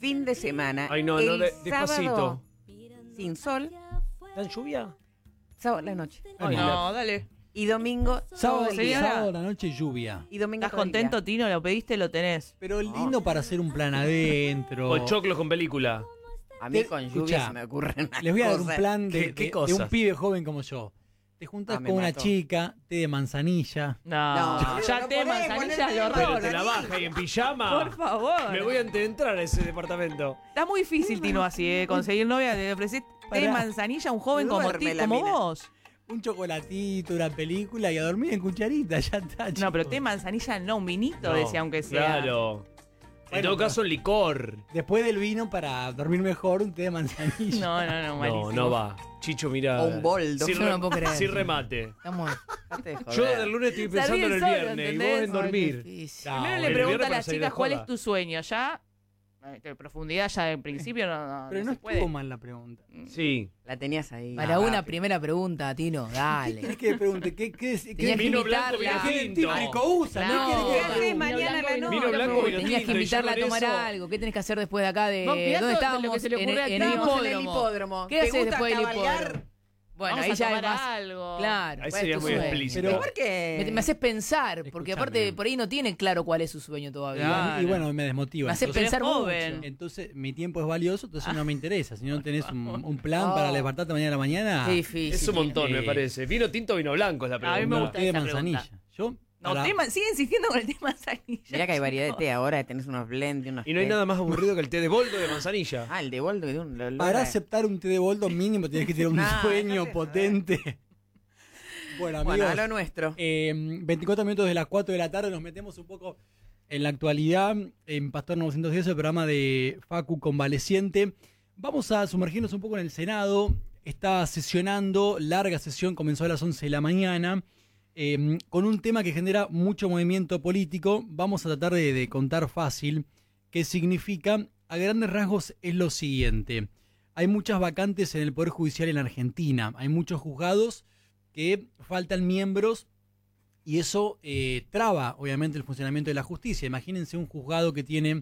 fin de semana. Ay, no, el despacito. sábado, sin sol, ¿Está en lluvia? sábado la noche. Ay, No, dale. Y domingo, Sábado, todo el día. sábado la noche lluvia. Y domingo ¿Estás todo el día. contento, Tino? ¿Lo pediste? ¿Lo tenés? Pero lindo para hacer un plan adentro. O choclos con película. A mí Te- con escuchá, lluvia se me ocurren Les voy a dar un cosas. plan ¿Qué de cosas? un pibe joven como yo. Te juntás Me con una mató. chica, té de manzanilla. No, No, ya no te podés manzanilla ponerte lo de Pero horror. te la baja y en pijama. Por favor. Me voy a entrar a ese departamento. Está muy difícil, Tino, así, conseguir novia. Le ofreces té de Pará. manzanilla a un joven como, Duerme la como mina. vos. Un chocolatito, una película y a dormir en cucharita, ya está. No, pero chicos. té de manzanilla no, un vinito, No, decía, aunque sea. Claro. En Bueno, todo caso, licor. Después del vino, para dormir mejor, un té de manzanilla. No, malísimo. No va. Chicho, mira. O un boldo. Sin, Yo no puedo creer. sin remate. Estamos. Dejate de joder. Yo desde el lunes estoy Se pensando en ríe el solo, viernes y vos ¿entendés? en dormir. Difícil. No, Primero el le pregunta viernes a para las salir de chicas cuál joda. es tu sueño. Ya, de profundidad, ya en principio no Pero no se puede. estuvo mal la pregunta. Sí. La tenías ahí. Para Ah, una rápido. primera pregunta, Tino, ¿Qué dale. querés que le pregunte? ¿Qué Tenías que Vino blanco, invitarla. vino ¿Qué tinto. típico usa? Claro. ¿No querés que ¿Qué le haces pregunte? mañana a la noche? Vino blanco, vino Tenías tinto, que y invitarla a yo con tomar eso- algo. ¿Qué tenés que hacer después de acá? Vos mirá ¿Dónde todo lo estábamos? que se le ocurre acá. En el Estábamos en el hipódromo. hipódromo. ¿Qué ¿Te haces gusta después del cabalgar? hipódromo? Bueno, Vamos ahí a ya es tomar más. algo. Claro. Ahí ¿cuál sería es tu muy sueño? explícito. Pero- ¿Por qué? Me haces pensar, porque Escuchame. aparte por ahí no tiene claro cuál es su sueño todavía. Claro. Y bueno, me desmotiva. Me hace Entonces- pensar mucho. joven. Entonces, mi tiempo es valioso, entonces no me interesa. Si no tenés un plan Oh. para levantarte mañana a la mañana, Qué difícil. Es un montón, Sí. me parece. Vino tinto o vino blanco es la pregunta. A mí me un gusta té de esa manzanilla. pregunta. Yo, No, para- sigue insistiendo con el tema manzanilla. Mirá que hay variedad de té ahora, tenés unos blend y unos Y no hay té. nada más aburrido que el té de boldo de manzanilla. Ah, el de boldo y de un... para aceptar un té de boldo mínimo tienes que tener un No, sueño déjate potente. Bueno, amigos, Bueno, a lo nuestro. 24 minutos de las 4 de la tarde nos metemos un poco en la actualidad en Pastor 910, el programa de Facu Convaleciente. Vamos a sumergirnos un poco en el Senado. Está sesionando, larga sesión, comenzó a las 11 de la mañana, con un tema que genera mucho movimiento político. Vamos a tratar de contar fácil qué significa. A grandes rasgos es lo siguiente. Hay muchas vacantes en el Poder Judicial en Argentina. Hay muchos juzgados que faltan miembros y eso traba, obviamente, el funcionamiento de la justicia. Imagínense un juzgado que tiene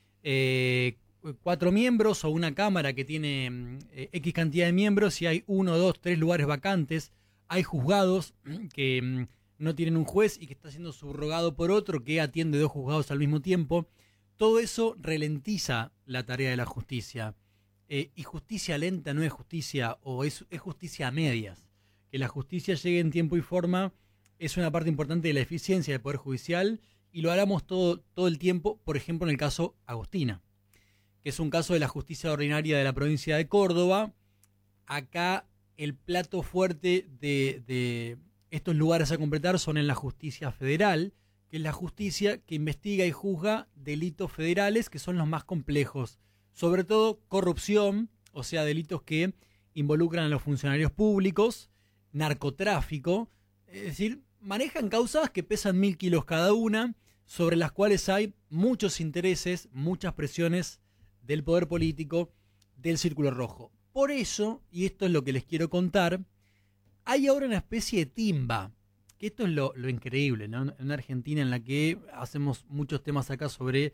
4 miembros o una cámara que tiene X cantidad de miembros y hay 1, 2, 3 lugares vacantes. Hay juzgados que no tienen un juez y que está siendo subrogado por otro que atiende 2 juzgados al mismo tiempo. Todo eso ralentiza la tarea de la justicia. Y justicia lenta no es justicia, o es justicia a medias. Que la justicia llegue en tiempo y forma es una parte importante de la eficiencia del Poder Judicial y lo hablamos todo el tiempo, por ejemplo en el caso Agostina, que es un caso de la justicia ordinaria de la provincia de Córdoba. Acá el plato fuerte de estos lugares a completar son en la justicia federal, que es la justicia que investiga y juzga delitos federales que son los más complejos, sobre todo corrupción, o sea, delitos que involucran a los funcionarios públicos, narcotráfico, es decir, manejan causas que pesan 1000 kilos cada una, sobre las cuales hay muchos intereses, muchas presiones del poder político, del Círculo Rojo. Por eso, y esto es lo que les quiero contar, hay ahora una especie de timba, que esto es lo increíble, ¿no? En Argentina, en la que hacemos muchos temas acá sobre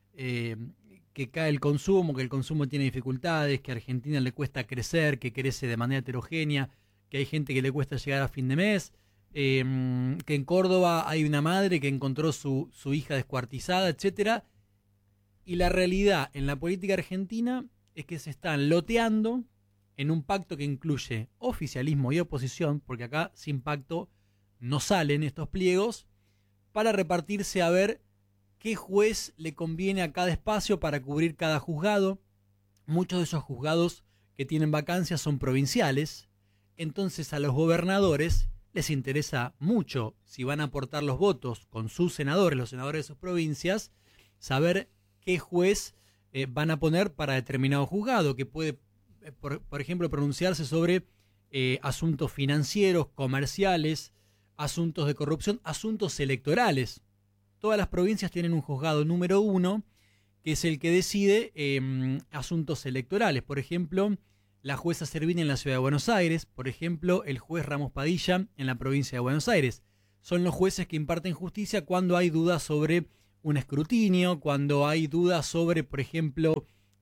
que cae el consumo, que el consumo tiene dificultades, que a Argentina le cuesta crecer, que crece de manera heterogénea, que hay gente que le cuesta llegar a fin de mes, que en Córdoba hay una madre que encontró su hija descuartizada, etcétera. Y la realidad en la política argentina es que se están loteando en un pacto que incluye oficialismo y oposición, porque acá sin pacto no salen estos pliegos, para repartirse a ver qué juez le conviene a cada espacio para cubrir cada juzgado. Muchos de esos juzgados que tienen vacancias son provinciales, entonces a los gobernadores les interesa mucho, si van a aportar los votos con sus senadores, los senadores de sus provincias, saber qué juez van a poner para determinado juzgado, que puede, por ejemplo, pronunciarse sobre asuntos financieros, comerciales, asuntos de corrupción, asuntos electorales. Todas las provincias tienen un juzgado número 1, que es el que decide asuntos electorales. Por ejemplo, la jueza Servini en la Ciudad de Buenos Aires, por ejemplo, el juez Ramos Padilla en la provincia de Buenos Aires. Son los jueces que imparten justicia cuando hay dudas sobre un escrutinio, cuando hay dudas sobre, por ejemplo,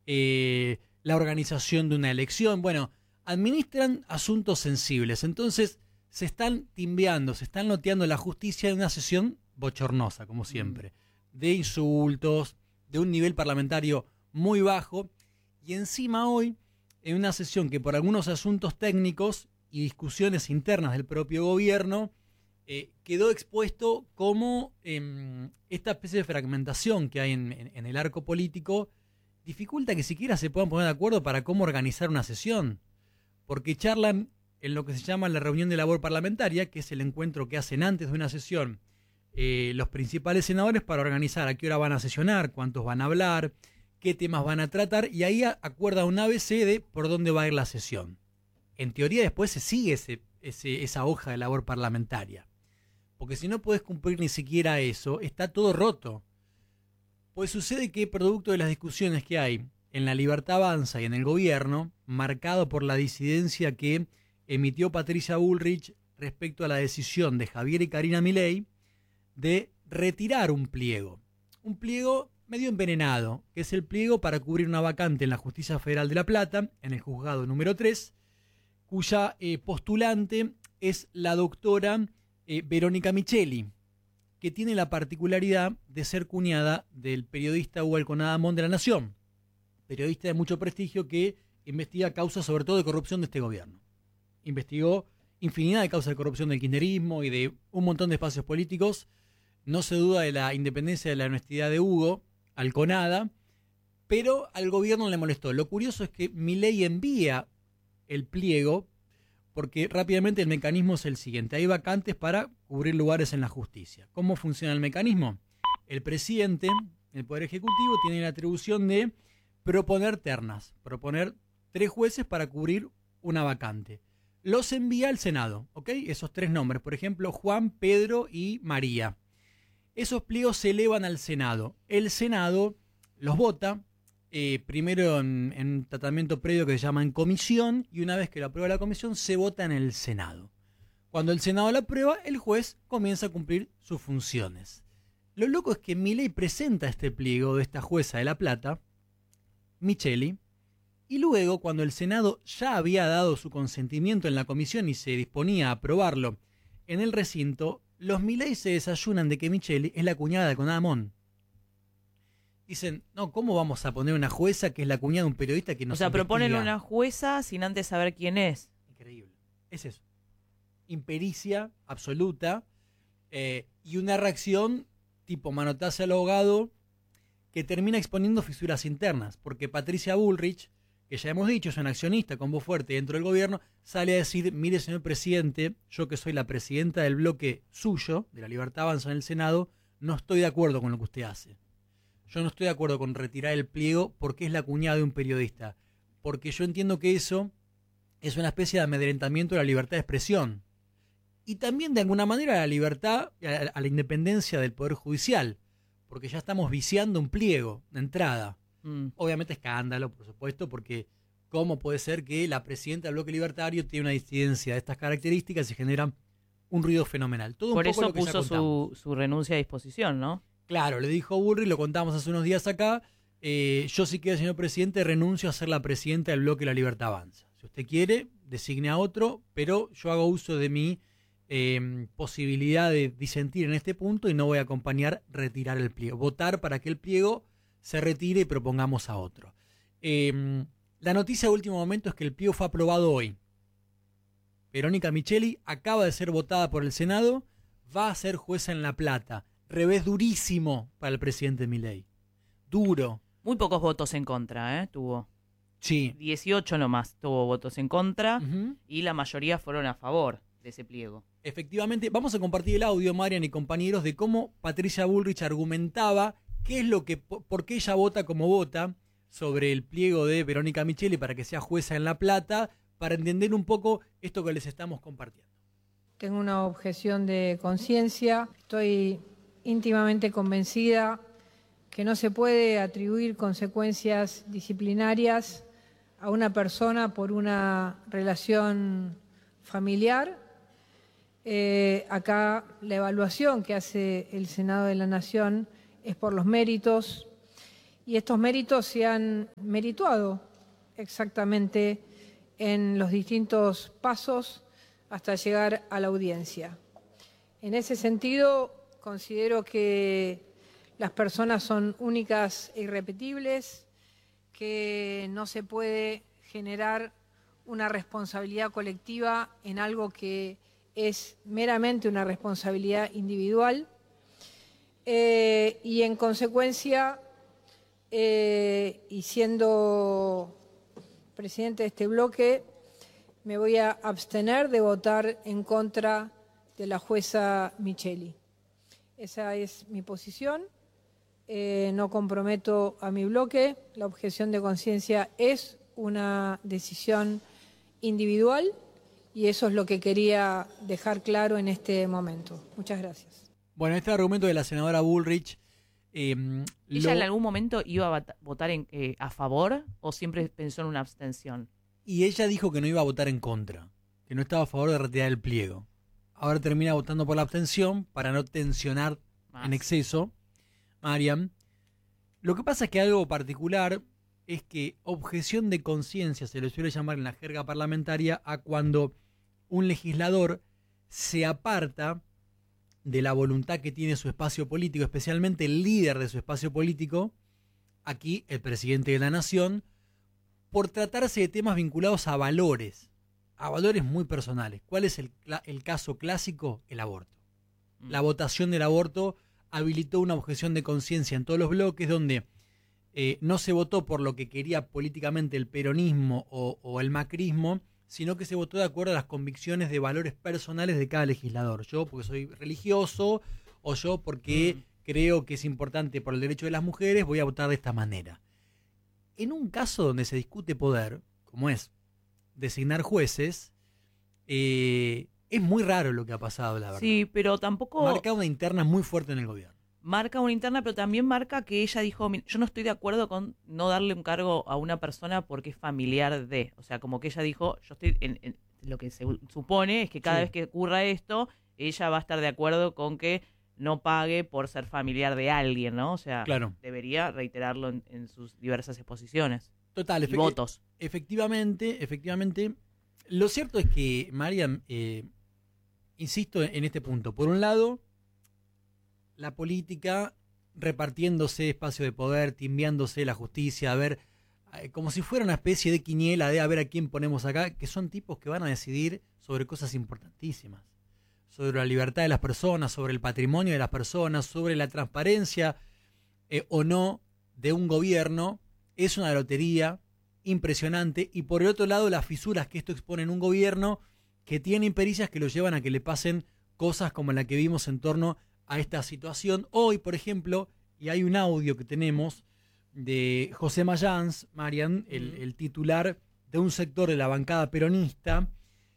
la organización de una elección. Bueno, administran asuntos sensibles. Entonces se están timbeando, se están loteando la justicia en una sesión bochornosa, como siempre, de insultos, de un nivel parlamentario muy bajo, y encima hoy, en una sesión que por algunos asuntos técnicos y discusiones internas del propio gobierno, quedó expuesto cómo esta especie de fragmentación que hay en el arco político dificulta que siquiera se puedan poner de acuerdo para cómo organizar una sesión, porque charlan en lo que se llama la reunión de labor parlamentaria, que es el encuentro que hacen antes de una sesión los principales senadores para organizar a qué hora van a sesionar, cuántos van a hablar, qué temas van a tratar, y ahí acuerda un ABC de por dónde va a ir la sesión. En teoría después se sigue esa hoja de labor parlamentaria, porque si no podés cumplir ni siquiera eso, está todo roto. Pues sucede que producto de las discusiones que hay en la Libertad Avanza y en el gobierno, marcado por la disidencia que emitió Patricia Bullrich respecto a la decisión de Javier y Karina Milei de retirar un pliego medio envenenado, que es el pliego para cubrir una vacante en la Justicia Federal de La Plata, en el juzgado número 3, cuya postulante es la doctora Verónica Micheli, que tiene la particularidad de ser cuñada del periodista Hugo Alconada Amón de La Nación, periodista de mucho prestigio que investiga causas sobre todo de corrupción de este gobierno. Investigó infinidad de causas de corrupción del kirchnerismo y de un montón de espacios políticos. No se duda de la independencia y de la honestidad de Hugo Alconada, pero al gobierno le molestó. Lo curioso es que Milei envía el pliego porque rápidamente el mecanismo es el siguiente. Hay vacantes para cubrir lugares en la justicia. ¿Cómo funciona el mecanismo? El presidente, el Poder Ejecutivo, tiene la atribución de proponer ternas, proponer 3 jueces para cubrir una vacante. Los envía al Senado, ¿ok? Esos 3 nombres, por ejemplo, Juan, Pedro y María. Esos pliegos se elevan al Senado. El Senado los vota, primero en un tratamiento previo que se llama en comisión, y una vez que lo aprueba la comisión, se vota en el Senado. Cuando el Senado lo aprueba, el juez comienza a cumplir sus funciones. Lo loco es que Milei presenta este pliego de esta jueza de La Plata, Micheli, y luego, cuando el Senado ya había dado su consentimiento en la comisión y se disponía a aprobarlo en el recinto, los Milei se desayunan de que Micheli es la cuñada de Alconada Amón. Dicen, no, ¿cómo vamos a poner una jueza que es la cuñada de un periodista que nos proponen investiga? una jueza sin antes saber quién es. Increíble. Es eso. Impericia absoluta y una reacción tipo manotazo al ahogado que termina exponiendo fisuras internas, porque Patricia Bullrich, que ya hemos dicho es una accionista con voz fuerte dentro del gobierno, sale a decir, mire señor presidente, yo que soy la presidenta del bloque suyo, de la Libertad Avanza en el Senado, no estoy de acuerdo con lo que usted hace. Yo no estoy de acuerdo con retirar el pliego porque es la cuñada de un periodista, porque yo entiendo que eso es una especie de amedrentamiento de la libertad de expresión y también de alguna manera a la libertad, a la independencia del Poder Judicial, porque ya estamos viciando un pliego de entrada. Obviamente escándalo, por supuesto, porque ¿cómo puede ser que la presidenta del bloque libertario tiene una disidencia de estas características y genera un ruido fenomenal? Todo Por un poco eso lo que ya puso contamos. su renuncia a disposición, ¿no? Claro, le dijo Burri, lo contamos hace unos días acá, yo si quiero, señor presidente, renuncio a ser la presidenta del bloque La Libertad Avanza. Si usted quiere, designe a otro, pero yo hago uso de mi posibilidad de disentir en este punto y no voy a acompañar retirar el pliego. Votar para que el pliego se retire y propongamos a otro. La noticia de último momento es que el pliego fue aprobado hoy. Verónica Micheli acaba de ser votada por el Senado, va a ser jueza en La Plata. Revés durísimo para el presidente Milei. Duro. Muy pocos votos en contra, tuvo. Sí. 18 nomás tuvo votos en contra Uh-huh. y la mayoría fueron a favor de ese pliego. Efectivamente, vamos a compartir el audio, Marian y compañeros, de cómo Patricia Bullrich argumentaba qué es lo que, por qué ella vota como vota sobre el pliego de Verónica Micheli para que sea jueza en La Plata, para entender un poco esto que les estamos compartiendo. Tengo una objeción de conciencia, estoy íntimamente convencida que no se puede atribuir consecuencias disciplinarias a una persona por una relación familiar. Acá la evaluación que hace el Senado de la Nación es por los méritos y estos méritos se han merituado exactamente en los distintos pasos hasta llegar a la audiencia. En ese sentido, considero que las personas son únicas e irrepetibles, que no se puede generar una responsabilidad colectiva en algo que es meramente una responsabilidad individual, y en consecuencia, y siendo presidente de este bloque, me voy a abstener de votar en contra de la jueza Micheli. Esa es mi posición. No comprometo a mi bloque. La objeción de conciencia es una decisión individual y eso es lo que quería dejar claro en este momento. Muchas gracias. Bueno, este argumento de la senadora Bullrich... ¿Ella en algún momento iba a votar a favor o siempre pensó en una abstención? Y ella dijo que no iba a votar en contra, que no estaba a favor de retirar el pliego. Ahora termina votando por la abstención para no tensionar en exceso. Mariam, lo que pasa es que algo particular es que objeción de conciencia se le suele llamar en la jerga parlamentaria a cuando un legislador se aparta de la voluntad que tiene su espacio político, especialmente el líder de su espacio político, aquí el presidente de la nación, por tratarse de temas vinculados a valores muy personales. ¿Cuál es el caso clásico? El aborto. La votación del aborto habilitó una objeción de conciencia en todos los bloques donde no se votó por lo que quería políticamente el peronismo o el macrismo, sino que se votó de acuerdo a las convicciones de valores personales de cada legislador. Yo porque soy religioso o yo porque creo que es importante por el derecho de las mujeres, voy a votar de esta manera. En un caso donde se discute poder, como es designar jueces, es muy raro lo que ha pasado, la verdad. Sí, pero tampoco... Marca una interna muy fuerte en el gobierno. Marca una interna, pero también marca que ella dijo, yo no estoy de acuerdo con no darle un cargo a una persona porque es familiar de. O sea, como que ella dijo, yo estoy en lo que se supone es que cada vez que ocurra esto, ella va a estar de acuerdo con que no pague por ser familiar de alguien, ¿no? O sea, claro, debería reiterarlo en sus diversas exposiciones. Total, y votos. Efectivamente. Lo cierto es que, Mariam, insisto en este punto. Por un lado, la política repartiéndose espacio de poder, timbiándose la justicia, a ver, como si fuera una especie de quiniela de a ver a quién ponemos acá, que son tipos que van a decidir sobre cosas importantísimas, sobre la libertad de las personas, sobre el patrimonio de las personas, sobre la transparencia o no de un gobierno. Es una lotería impresionante. Y por el otro lado, las fisuras que esto expone en un gobierno que tiene impericias que lo llevan a que le pasen cosas como la que vimos en torno a esta situación. Hoy, por ejemplo, y hay un audio que tenemos de José Mayans, Marian, el titular de un sector de la bancada peronista,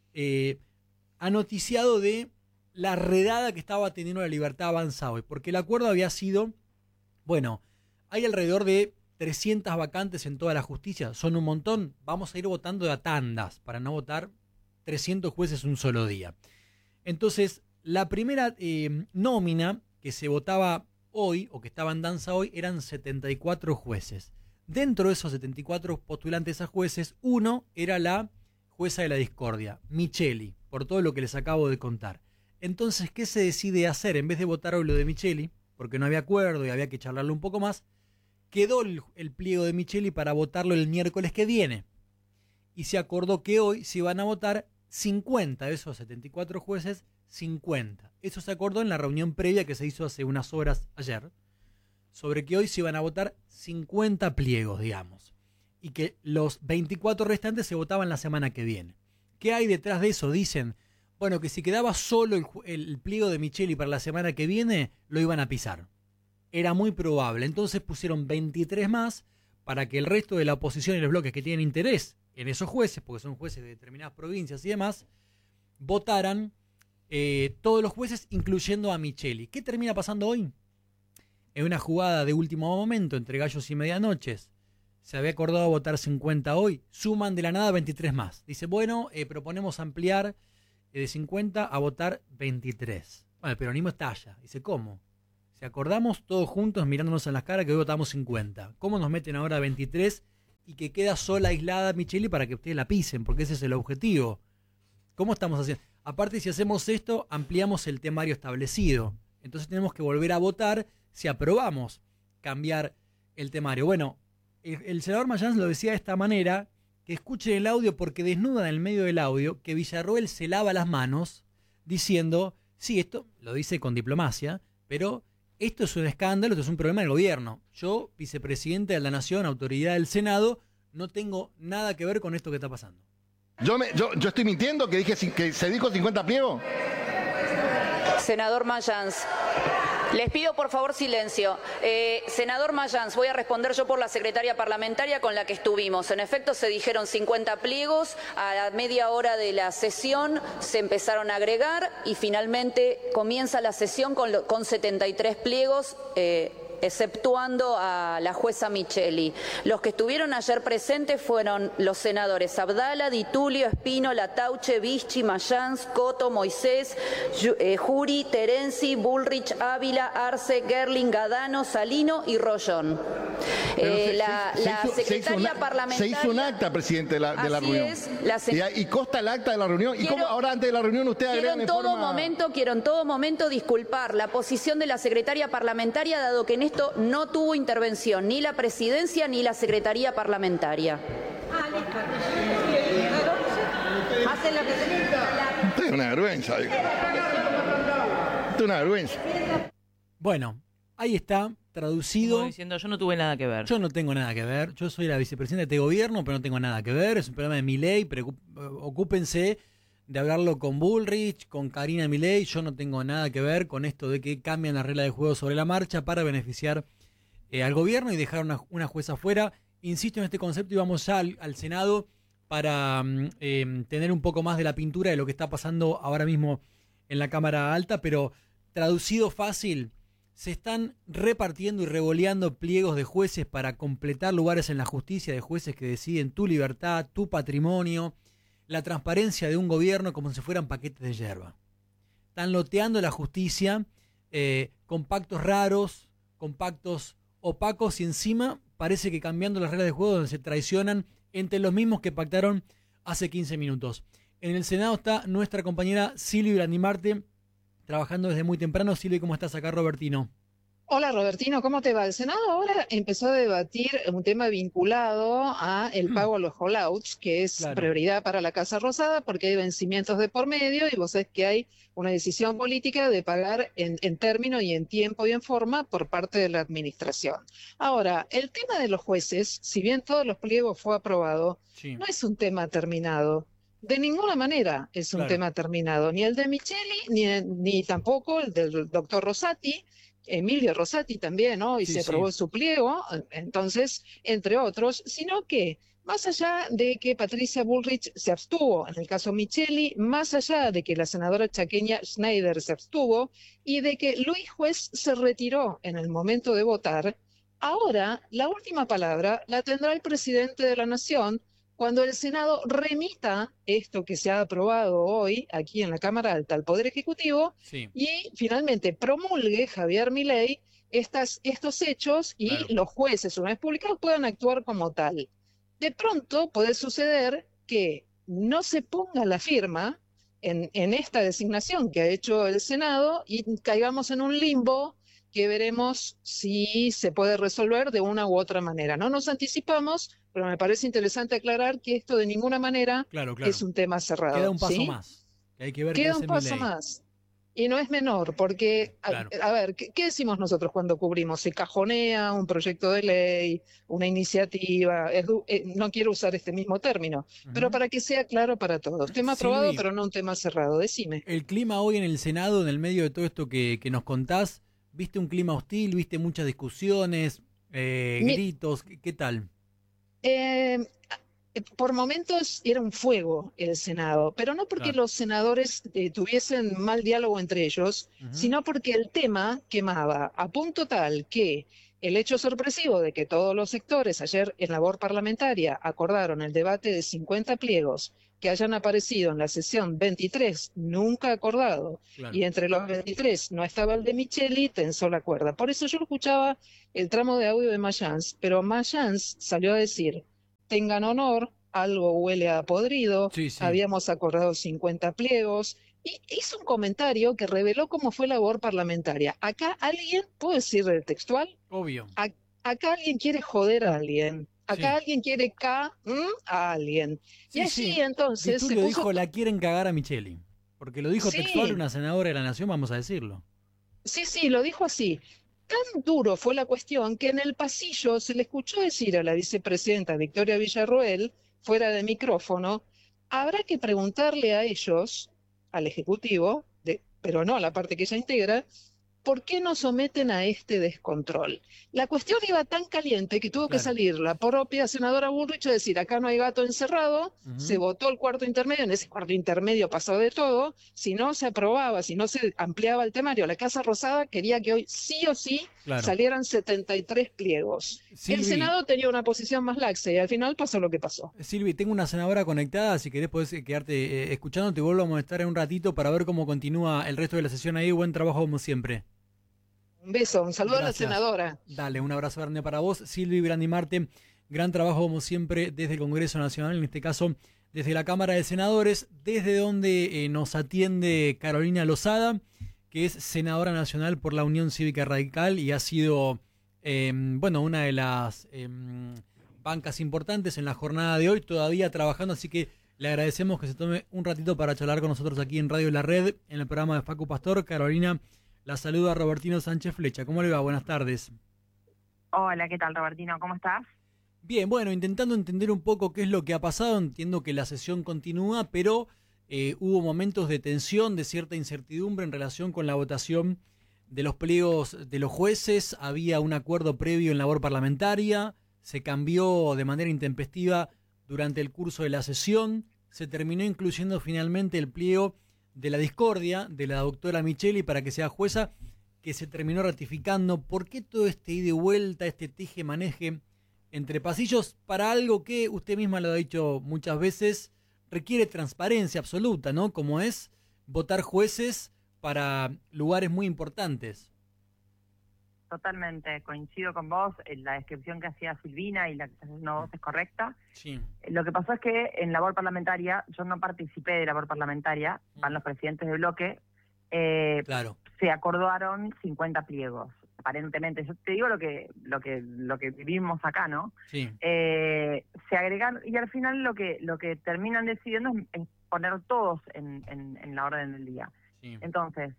ha noticiado de la redada que estaba teniendo la Libertad Avanza hoy, porque el acuerdo había sido, bueno, hay alrededor de 300 vacantes en toda la justicia, son un montón, vamos a ir votando de a tandas para no votar 300 jueces un solo día. Entonces, la primera nómina que se votaba hoy, o que estaba en danza hoy, eran 74 jueces. Dentro de esos 74 postulantes a jueces, uno era la jueza de la discordia, Micheli, por todo lo que les acabo de contar. Entonces, ¿qué se decide hacer? En vez de votar hoy lo de Micheli, porque no había acuerdo y había que charlarlo un poco más, quedó el pliego de Micheli para votarlo el miércoles que viene. Y se acordó que hoy se iban a votar 50 de esos 74 jueces, 50. Eso se acordó en la reunión previa que se hizo hace unas horas ayer, sobre que hoy se iban a votar 50 pliegos, digamos, y que los 24 restantes se votaban la semana que viene. ¿Qué hay detrás de eso? Dicen, bueno, que si quedaba solo el pliego de Micheli para la semana que viene, lo iban a pisar. Era muy probable. Entonces pusieron 23 más para que el resto de la oposición y los bloques que tienen interés en esos jueces, porque son jueces de determinadas provincias y demás, votaran todos los jueces, incluyendo a Micheli. ¿Qué termina pasando hoy? En una jugada de último momento entre gallos y medianoches, se había acordado votar 50 hoy, suman de la nada 23 más. Dice, bueno, proponemos ampliar de 50 a votar 23. Bueno, el peronismo estalla. Dice, ¿cómo? Si acordamos todos juntos mirándonos en las caras que hoy votamos 50. ¿Cómo nos meten ahora 23 y que queda sola, aislada Micheli para que ustedes la pisen? Porque ese es el objetivo. ¿Cómo estamos haciendo? Aparte, si hacemos esto, ampliamos el temario establecido. Entonces tenemos que volver a votar si aprobamos cambiar el temario. Bueno, el senador Mayans lo decía de esta manera, que escuchen el audio porque desnudan en el medio del audio que Villarroel se lava las manos diciendo, sí, esto lo dice con diplomacia, pero esto es un escándalo, esto es un problema del gobierno. Yo, vicepresidente de la Nación, autoridad del Senado, no tengo nada que ver con esto que está pasando. Yo estoy mintiendo que dije que se dijo 50 pliegos. Senador Mayans, les pido por favor silencio. Senador Mayans, voy a responder yo por la secretaria parlamentaria con la que estuvimos. En efecto, se dijeron 50 pliegos, a la media hora de la sesión se empezaron a agregar y finalmente comienza la sesión con 73 pliegos, exceptuando a la jueza Micheli. Los que estuvieron ayer presentes fueron los senadores Abdala, Di Tulio, Espino, Latauche, Vichy, Mayans, Coto, Moisés, Juri, Terenzi, Bullrich, Ávila, Arce, Gerling, Gadano, Salino y Rollón. La secretaria parlamentaria... Se hizo un acta, presidente, de la reunión. Es, y consta el acta de la reunión. ¿Y cómo ahora antes de la reunión usted agrega en forma...? Quiero en todo momento disculpar la posición de la secretaria parlamentaria, dado que en esto no tuvo intervención ni la presidencia ni la secretaría parlamentaria. Esto es una vergüenza. Esto es una vergüenza. Bueno, ahí está, traducido. Como diciendo, yo no tuve nada que ver. Yo no tengo nada que ver. Yo soy la vicepresidenta de este gobierno, pero no tengo nada que ver. Es un problema de Milei. Ocúpense de hablarlo con Bullrich, con Karina Milei. Yo no tengo nada que ver con esto de que cambian las reglas de juego sobre la marcha para beneficiar al gobierno y dejar una jueza fuera. Insisto en este concepto y vamos ya al Senado para tener un poco más de la pintura de lo que está pasando ahora mismo en la Cámara Alta, pero traducido fácil, se están repartiendo y revoleando pliegos de jueces para completar lugares en la justicia, de jueces que deciden tu libertad, tu patrimonio, la transparencia de un gobierno como si fueran paquetes de yerba. Están loteando la justicia con pactos raros, con pactos opacos y encima parece que cambiando las reglas de juego donde se traicionan entre los mismos que pactaron hace 15 minutos. En el Senado está nuestra compañera Silvia Brandimarte trabajando desde muy temprano. Silvia, ¿cómo estás acá, Robertino? Hola Robertino, ¿cómo te va? El Senado ahora empezó a debatir un tema vinculado a el pago a los holdouts, que es prioridad para la Casa Rosada porque hay vencimientos de por medio y vos sabés que hay una decisión política de pagar en término y en tiempo y en forma por parte de la administración. Ahora, el tema de los jueces, si bien todos los pliegos fue aprobado, no es un tema terminado. De ninguna manera es un tema terminado, ni el de Micheli, ni tampoco el del doctor Rosati. Emilio Rosati también, ¿no? Y se aprobó su pliego, entonces, entre otros, sino que más allá de que Patricia Bullrich se abstuvo, en el caso Micheli, más allá de que la senadora chaqueña Schneider se abstuvo y de que Luis Juez se retiró en el momento de votar, ahora la última palabra la tendrá el presidente de la Nación cuando el Senado remita esto que se ha aprobado hoy aquí en la Cámara Alta al Poder Ejecutivo y finalmente promulgue Javier Milei estos hechos y los jueces, una vez publicados, puedan actuar como tal. De pronto puede suceder que no se ponga la firma en esta designación que ha hecho el Senado y caigamos en un limbo que veremos si se puede resolver de una u otra manera. No nos anticipamos, pero me parece interesante aclarar que esto de ninguna manera es un tema cerrado. Queda un paso más. Que hay que ver Queda un paso más. Y no es menor, porque, a ver, ¿qué decimos nosotros cuando cubrimos? Se cajonea un proyecto de ley, una iniciativa, no quiero usar este mismo término, pero para que sea claro para todos. Tema aprobado, pero no un tema cerrado. Decime. El clima hoy en el Senado, en el medio de todo esto que nos contás, ¿viste un clima hostil? ¿Viste muchas discusiones, gritos? ¿Qué tal? Por momentos era un fuego el Senado, pero no porque los senadores tuviesen mal diálogo entre ellos, sino porque el tema quemaba a punto tal que El hecho sorpresivo de que todos los sectores ayer en labor parlamentaria acordaron el debate de 50 pliegos que hayan aparecido en la sesión 23, nunca acordado, Claro. y entre los 23 no estaba el de Micheli, tensó la cuerda. Por eso yo escuchaba el tramo de audio de Mayans, pero Mayans salió a decir, tengan honor, algo huele a podrido, Sí, sí. habíamos acordado 50 pliegos, y hizo un comentario que reveló cómo fue la labor parlamentaria. Acá alguien, ¿puedo decir textual? Obvio. Acá alguien quiere joder a alguien. Acá Sí. alguien quiere a alguien. Sí, y allí sí. entonces Di se Tulio puso... dijo, la quieren cagar a Micheli. Porque lo dijo Sí. textual una senadora de la Nación, vamos a decirlo. Sí, lo dijo así. Tan duro fue la cuestión que en el pasillo se le escuchó decir a la vicepresidenta Victoria Villarroel, fuera de micrófono, habrá que preguntarle a ellos, al Ejecutivo, pero no a la parte que ella integra, ¿por qué nos someten a este descontrol? La cuestión iba tan caliente que tuvo que Claro. salir la propia senadora Bullrich a decir, acá no hay gato encerrado, Ujú. se votó el cuarto intermedio, en ese cuarto intermedio pasó de todo, si no se aprobaba, si no se ampliaba el temario, la Casa Rosada quería que hoy sí o sí Claro. salieran 73 pliegos. Silvi, El Senado tenía una posición más laxa y al final pasó lo que pasó. Silvi, tengo una senadora conectada, si querés podés quedarte escuchando, te vuelvo a molestar en un ratito para ver cómo continúa el resto de la sesión ahí. Buen trabajo como siempre. Un beso, un saludo Gracias. a la senadora. Dale, un abrazo grande para vos. Silvi Brandimarte, gran trabajo como siempre desde el Congreso Nacional, en este caso desde la Cámara de Senadores, desde donde nos atiende Carolina Lozada, que es senadora nacional por la Unión Cívica Radical y ha sido una de las bancas importantes en la jornada de hoy, todavía trabajando, así que le agradecemos que se tome un ratito para charlar con nosotros aquí en Radio La Red, en el programa de Facu Pastor. Carolina, la saluda Robertino Sánchez Flecha. ¿Cómo le va? Buenas tardes. Hola, ¿qué tal, Robertino? ¿Cómo estás? Bien, bueno, intentando entender un poco qué es lo que ha pasado. Entiendo que la sesión continúa, pero hubo momentos de tensión, de cierta incertidumbre en relación con la votación de los pliegos de los jueces. Había un acuerdo previo en labor parlamentaria, se cambió de manera intempestiva durante el curso de la sesión, se terminó incluyendo finalmente el pliego de la discordia de la doctora Micheli para que sea jueza, que se terminó ratificando. ¿Por qué todo este ida y vuelta, este teje-maneje entre pasillos para algo que usted misma lo ha dicho muchas veces, requiere transparencia absoluta, ¿no? Como es votar jueces para lugares muy importantes? Totalmente, coincido con vos, en la descripción que hacía Silvina y la que está haciendo vos es correcta. Sí. Lo que pasó es que en labor parlamentaria, yo no participé de labor parlamentaria, van los presidentes de bloque, Claro. se acordaron 50 pliegos, aparentemente. Yo te digo lo que vivimos acá, ¿no? Sí. Se agregan, y al final lo que terminan decidiendo es poner todos en la orden del día. Sí. Entonces,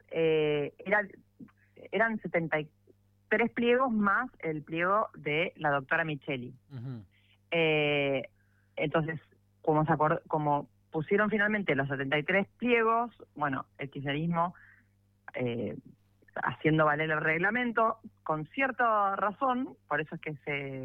eran 73 pliegos más el pliego de la doctora Micheli. Uh-huh. Entonces, como pusieron finalmente los 73 pliegos, bueno, el kirchnerismo, haciendo valer el reglamento, con cierta razón, por eso es que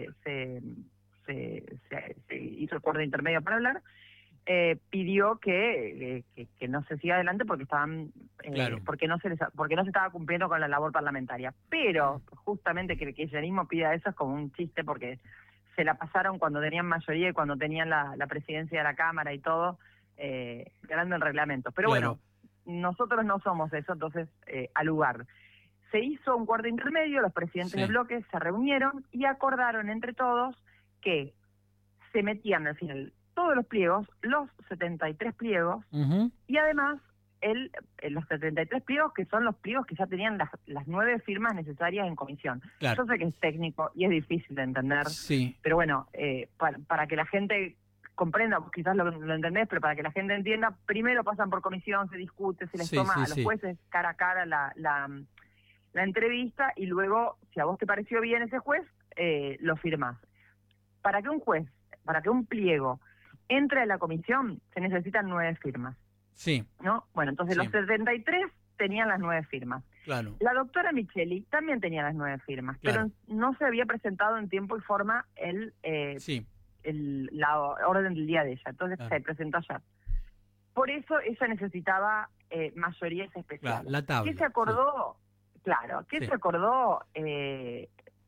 se hizo el acuerdo intermedio para hablar, pidió que no se siga adelante porque estaban Claro. porque no se estaba cumpliendo con la labor parlamentaria. Pero justamente que el kirchnerismo pida eso es como un chiste, porque se la pasaron cuando tenían mayoría y cuando tenían la presidencia de la Cámara y todo, ganando el reglamento. Pero Claro. bueno, nosotros no somos eso, entonces al lugar. Se hizo un acuerdo intermedio, los presidentes Sí. de bloque se reunieron y acordaron entre todos que se metían al final todos los pliegos, los 73 pliegos, Uh-huh. y además los 73 pliegos que son los pliegos que ya tenían las 9 firmas necesarias en comisión. Claro. Yo sé que es técnico y es difícil de entender, Sí. pero bueno, para que la gente comprenda, vos quizás lo entendés, pero para que la gente entienda, primero pasan por comisión, se discute, se les Sí, toma sí, a los sí. jueces cara a cara la entrevista, y luego, si a vos te pareció bien ese juez, lo firmás. Para que un pliego entre a la comisión, se necesitan 9 firmas, Sí, ¿no? Bueno, entonces Sí. los 73 tenían las 9 firmas. claro. La doctora Micheli también tenía las 9 firmas, Claro. pero no se había presentado en tiempo y forma Sí, la orden del día de ella, entonces Claro. se presentó ayer. Por eso ella necesitaba mayorías especiales. claro. La tabla. ¿Qué se acordó? Claro, ¿qué Sí. se acordó?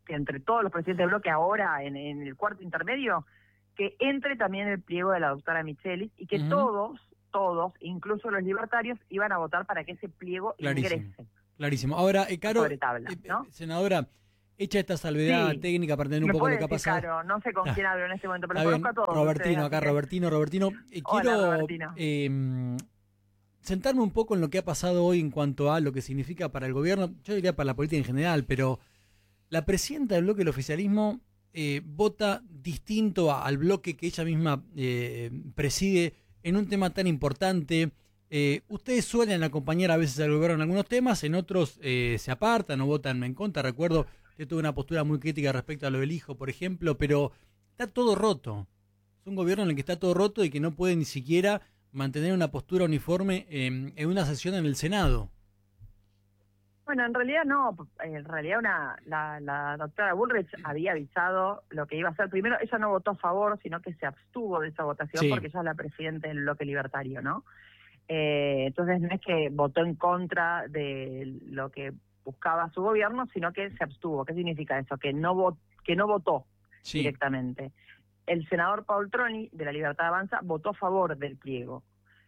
que entre todos los presidentes de bloque ahora en el cuarto intermedio, que entre también el pliego de la doctora Michelis y que todos, incluso los libertarios, iban a votar para que ese pliego ingrese. Clarísimo. Ahora, Caro, sobre tabla, ¿no? senadora, hecha esta salvedad técnica para entender un poco lo que ha pasado. Claro, no sé con quién hablo en este momento, pero Está conozco a todos. Robertino, ustedes, acá que... Robertino. Hola, Quiero sentarme un poco en lo que ha pasado hoy en cuanto a lo que significa para el gobierno, yo diría para la política en general, pero la presidenta del bloque del oficialismo vota distinto al bloque que ella misma preside en un tema tan importante. Ustedes suelen acompañar a veces al gobierno en algunos temas, en otros se apartan o votan en contra. Recuerdo que tuve una postura muy crítica respecto a lo del hijo, por ejemplo, pero está todo roto. Es un gobierno en el que está todo roto y que no puede ni siquiera mantener una postura uniforme en una sesión en el Senado. Bueno, en realidad no. En realidad la doctora Bullrich había avisado lo que iba a hacer. Primero, ella no votó a favor, sino que se abstuvo de esa votación porque ella es la presidenta del bloque libertario, ¿no? Entonces no es que votó en contra de lo que buscaba su gobierno, sino que se abstuvo. ¿Qué significa eso? Que no votó directamente. El senador Paul Troni, de la Libertad Avanza, votó a favor del pliego.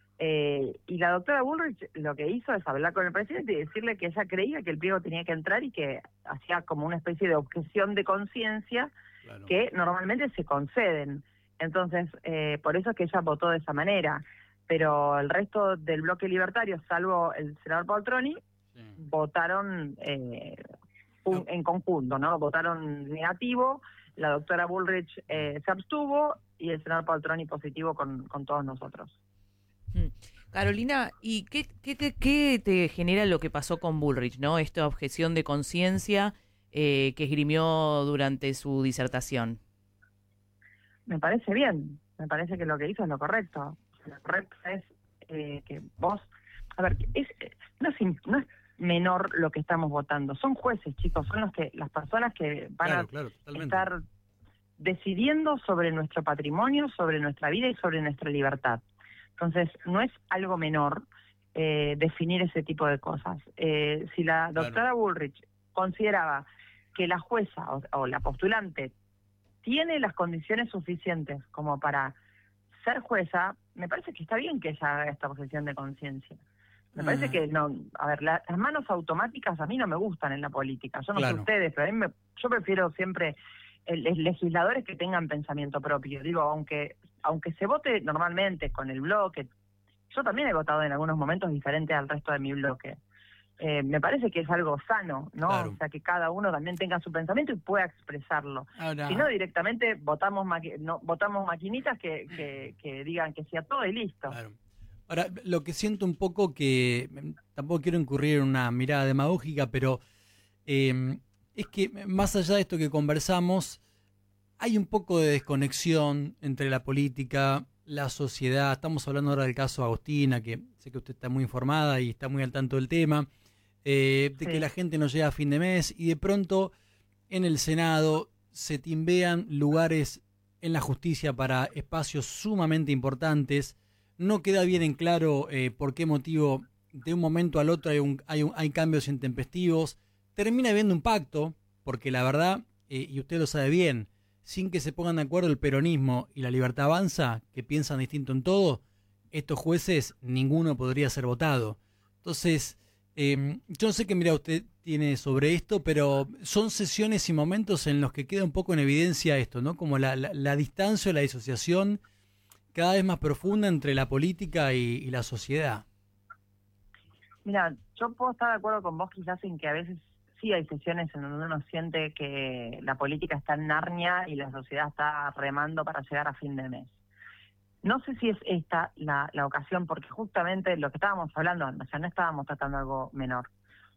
Y la doctora Bullrich lo que hizo es hablar con el presidente y decirle que ella creía que el pliego tenía que entrar y que hacía como una especie de objeción de conciencia que normalmente se conceden. Entonces, por eso es que ella votó de esa manera. Pero el resto del bloque libertario, salvo el senador Paul Troni, votaron en conjunto, ¿no? Votaron negativo, la doctora Bullrich se abstuvo y el senador Paul Troni positivo con todos nosotros. Carolina, ¿y qué te genera lo que pasó con Bullrich, ¿no? Esta objeción de conciencia que esgrimió durante su disertación. Me parece bien, me parece que lo que hizo es lo correcto. Lo correcto es que vos, a ver, no es menor lo que estamos votando, son jueces, chicos, son las personas que van a estar decidiendo sobre nuestro patrimonio, sobre nuestra vida y sobre nuestra libertad. Entonces, no es algo menor definir ese tipo de cosas. Si la doctora Bullrich consideraba que la jueza o la postulante tiene las condiciones suficientes como para ser jueza, me parece que está bien que ella haga esta objeción de conciencia. Me parece que no, a ver, las manos automáticas a mí no me gustan en la política. Yo no sé ustedes, pero a mí yo prefiero siempre legisladores que tengan pensamiento propio. Digo, aunque se vote normalmente con el bloque, yo también he votado en algunos momentos diferentes al resto de mi bloque. Me parece que es algo sano, ¿no? O sea, que cada uno también tenga su pensamiento y pueda expresarlo. Si no, directamente votamos maquinitas que digan que sí a todo y listo. Ahora, lo que siento un poco que, tampoco quiero incurrir en una mirada demagógica, pero es que más allá de esto que conversamos, hay un poco de desconexión entre la política, la sociedad. Estamos hablando ahora del caso Agostina, que sé que usted está muy informada y está muy al tanto del tema, de que la gente no llega a fin de mes y de pronto en el Senado se timbean lugares en la justicia para espacios sumamente importantes. No queda bien en claro por qué motivo de un momento al otro hay cambios intempestivos. Termina habiendo un pacto, porque la verdad, y usted lo sabe bien, sin que se pongan de acuerdo el peronismo y la Libertad Avanza, que piensan distinto en todo, estos jueces, ninguno podría ser votado. Entonces, yo no sé qué mirada usted tiene sobre esto, pero son sesiones y momentos en los que queda un poco en evidencia esto, ¿no? Como la distancia o la disociación cada vez más profunda entre la política y la sociedad. Mira, yo puedo estar de acuerdo con vos quizás en que a veces sí hay sesiones en donde uno siente que la política está en Narnia y la sociedad está remando para llegar a fin de mes. No sé si es esta la ocasión, porque justamente lo que estábamos hablando, o sea, no estábamos tratando algo menor.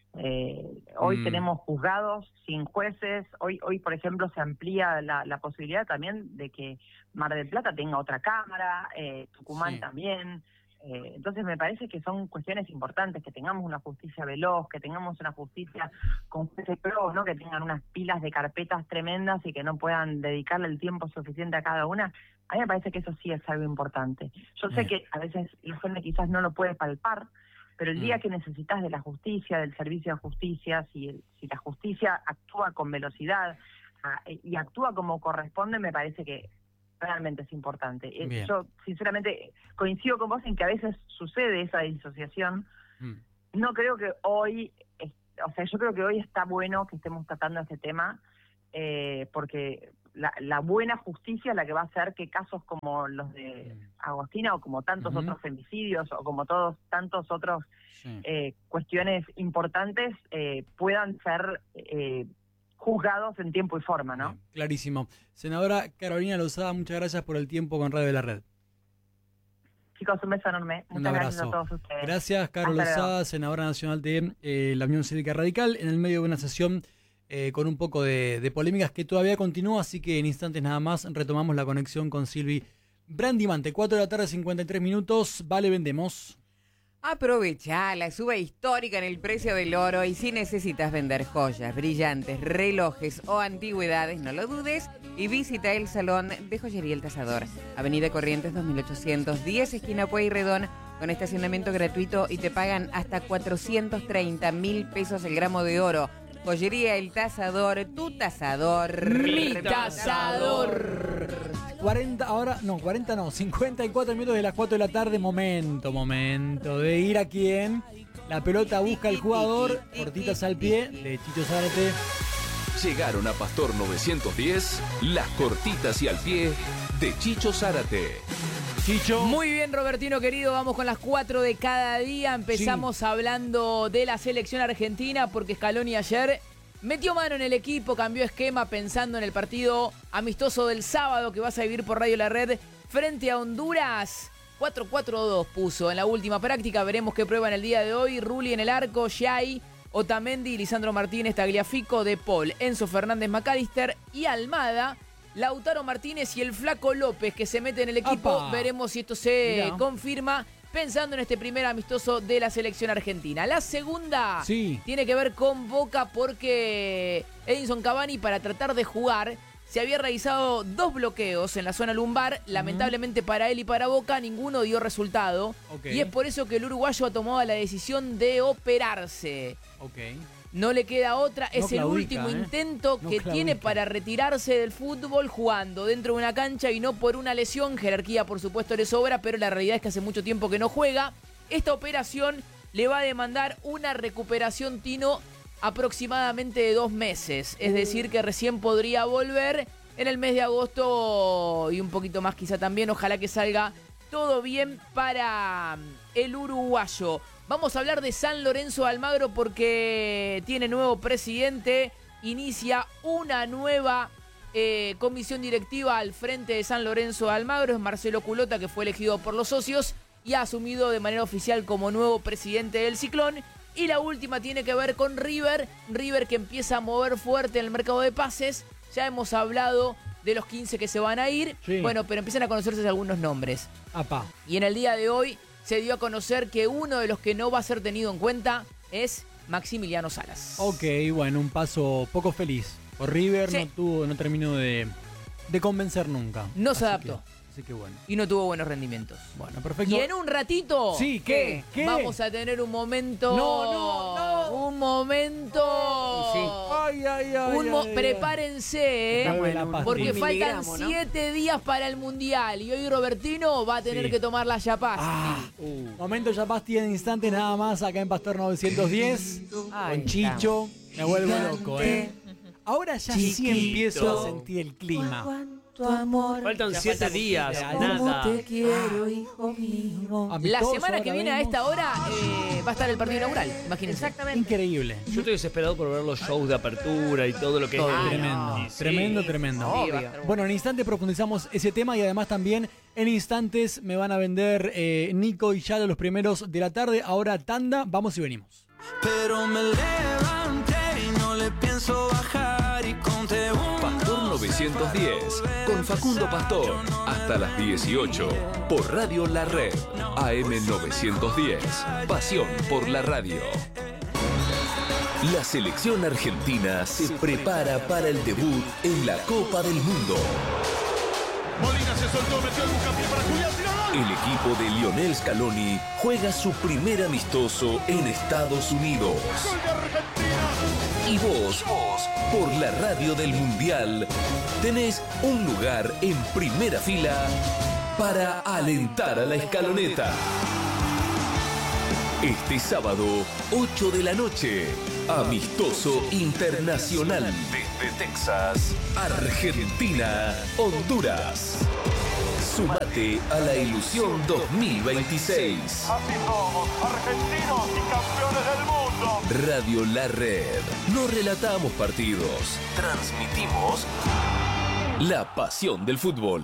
Hoy tenemos juzgados sin jueces, hoy por ejemplo se amplía la posibilidad también de que Mar del Plata tenga otra cámara, Tucumán también. Entonces me parece que son cuestiones importantes, que tengamos una justicia veloz, que tengamos una justicia con jueces pros, ¿no? Que tengan unas pilas de carpetas tremendas y que no puedan dedicarle el tiempo suficiente a cada una. A mí me parece que eso sí es algo importante. Yo sé que a veces la gente quizás no lo puede palpar, pero el día que necesitas de la justicia, del servicio de justicia, si la justicia actúa con velocidad y actúa como corresponde, me parece que realmente es importante. Bien. Yo, sinceramente, coincido con vos en que a veces sucede esa disociación. No creo que hoy, yo creo que hoy está bueno que estemos tratando este tema, porque la buena justicia es la que va a hacer que casos como los de Agostina, o como tantos otros femicidios, o como tantos otros cuestiones importantes, puedan ser juzgados en tiempo y forma, ¿no? Bien, clarísimo. Senadora Carolina Lozada, muchas gracias por el tiempo con Radio de la Red. Chicos, un beso enorme. Un Muchas gracias abrazo. a todos ustedes. Gracias, Carol Hasta luego. Lozada, senadora nacional de la Unión Cívica Radical, en el medio de una sesión con un poco de polémicas que todavía continúa, así que en instantes nada más retomamos la conexión con Silvi Brandimante. 4 de la tarde, 53 minutos. Vale, vendemos. Aprovecha la suba histórica en el precio del oro y si necesitas vender joyas, brillantes, relojes o antigüedades, no lo dudes y visita el Salón de Joyería El Tasador, Avenida Corrientes 2810, esquina Pueyrredón, con estacionamiento gratuito y te pagan hasta 430.000 pesos el gramo de oro. Joyería El Tasador, tu tasador. Mi tasador. 54 minutos de las 4 de la tarde. Momento de ir a quién. La pelota busca al jugador. Cortitas al pie de Chicho Zárate. Llegaron a Pastor 910 las cortitas y al pie de Chicho Zárate. Chicho. Muy bien, Robertino querido, vamos con las 4 de cada día. Empezamos hablando de la selección argentina porque Scaloni ayer metió mano en el equipo, cambió esquema pensando en el partido amistoso del sábado que vas a vivir por Radio La Red frente a Honduras. 4-4-2 puso en la última práctica, veremos qué prueba en el día de hoy. Rulli en el arco, Giai, Otamendi, Lisandro Martínez, Tagliafico, De Paul, Enzo Fernández, McAllister y Almada. Lautaro Martínez y el Flaco López que se mete en el equipo. ¡Apa! Veremos si esto se Mirá. confirma pensando en este primer amistoso de la selección argentina. La segunda tiene que ver con Boca porque Edinson Cavani, para tratar de jugar, se había realizado 2 bloqueos en la zona lumbar. Lamentablemente para él y para Boca ninguno dio resultado. Y es por eso que el uruguayo ha tomado la decisión de operarse. No le queda otra, No es el claudica, último intento No que claudica. tiene para retirarse del fútbol jugando dentro de una cancha y no por una lesión. Jerarquía, por supuesto, le sobra, pero la realidad es que hace mucho tiempo que no juega. Esta operación le va a demandar una recuperación, Tino, aproximadamente de 2 meses. Es decir, que recién podría volver en el mes de agosto y un poquito más quizá también. Ojalá que salga todo bien para el uruguayo. Vamos a hablar de San Lorenzo de Almagro porque tiene nuevo presidente, inicia una nueva comisión directiva al frente de San Lorenzo de Almagro. Es Marcelo Culota, que fue elegido por los socios y ha asumido de manera oficial como nuevo presidente del Ciclón. Y la última tiene que ver con River que empieza a mover fuerte en el mercado de pases. Ya hemos hablado de los 15 que se van a ir, bueno, pero empiezan a conocerse algunos nombres. Y en el día de hoy se dio a conocer que uno de los que no va a ser tenido en cuenta es Maximiliano Salas. Ok, bueno, un paso poco feliz. Por River no terminó de convencer nunca. No se adaptó. Así que bueno. Y no tuvo buenos rendimientos. Bueno, perfecto. Y en un ratito, ¿qué? vamos a tener un momento. No. Un momento. Prepárense, porque faltan 7 días para el Mundial. Y hoy Robertino va a tener que tomar la Yapasti. Momento Yapasti en instantes nada más acá en Pastor 910. Con Chicho. Me vuelvo loco, Ahora ya sí empiezo a sentir el clima. Faltan 7 días, nada. Te quiero, hijo mío. La semana que viene a esta hora va a estar el partido inaugural, imagínense. Exactamente. Increíble. Yo estoy desesperado por ver los shows de apertura y todo lo que es. Tremendo. Obvio. Bueno, en instantes profundizamos ese tema y además también en instantes me van a vender Nico y Yalo los primeros de la tarde. Ahora tanda, vamos y venimos. Pero me levanté y no le pienso bajar y conté Pastor 910 con Facundo Pastor hasta las 18 por Radio La Red AM 910. Pasión por la radio. La selección argentina se prepara para el debut en la Copa del Mundo. Molina se soltó, metió el buscapié para Julián, tiró. El equipo de Lionel Scaloni juega su primer amistoso en Estados Unidos. Y vos, por la radio del Mundial, tenés un lugar en primera fila para alentar a la escaloneta. Este sábado, 8 de la noche, amistoso internacional desde Texas, Argentina, Honduras. Sumate a la ilusión 2026. Así somos, argentinos y campeones del mundo. Radio La Red. No relatamos partidos, transmitimos la pasión del fútbol.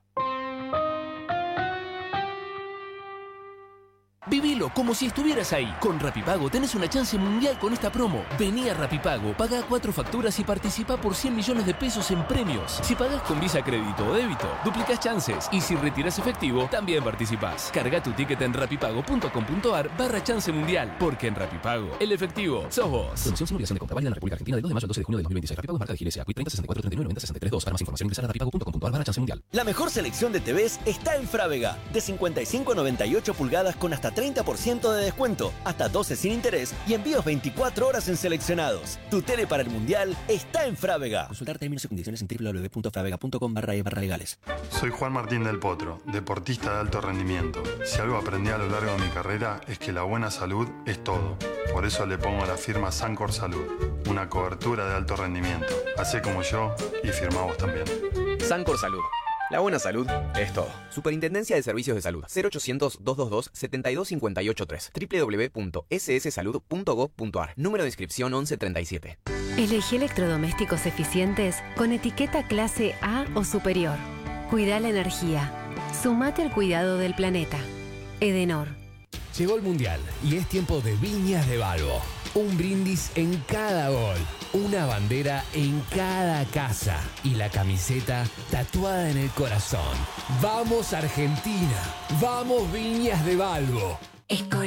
Vivilo como si estuvieras ahí. Con Rapipago tenés una chance mundial con esta promo. Vení a Rapipago, pagá 4 facturas y participá por 100 millones de pesos en premios. Si pagás con Visa, crédito o débito, duplicás chances. Y si retirás efectivo, también participás. Carga tu ticket en rapipago.com.ar/chance mundial. Porque en Rapipago, el efectivo sos vos. Promoción sin obligación de compra, válida en la República Argentina del 2 de mayo al 12 de junio de 2026. Rapipago es marca de Gilesia. Quit 30 64 39 90 63 2. Para más información ingresar a rapipago.com.ar/chance mundial. La mejor selección de TVs está en Frávega. De 55 a 98 pulgadas con hasta 30% de descuento, hasta 12 sin interés y envíos 24 horas en seleccionados. Tu tele para el Mundial está en Frávega. Consultar términos y condiciones en www.fravega.com/legales. Soy Juan Martín del Potro, deportista de alto rendimiento. Si algo aprendí a lo largo de mi carrera es que la buena salud es todo. Por eso le pongo la firma Sancor Salud, una cobertura de alto rendimiento. Hacé como yo y firmá vos también. Sancor Salud. La buena salud es todo. Superintendencia de Servicios de Salud. 0800-222-72583. www.sssalud.gov.ar. Número de inscripción 1137. Elegí electrodomésticos eficientes con etiqueta clase A o superior. Cuida la energía. Sumate al cuidado del planeta. Edenor. Llegó el Mundial y es tiempo de Viñas de Balbo. Un brindis en cada gol, una bandera en cada casa y la camiseta tatuada en el corazón. ¡Vamos Argentina! ¡Vamos Viñas de Balbo!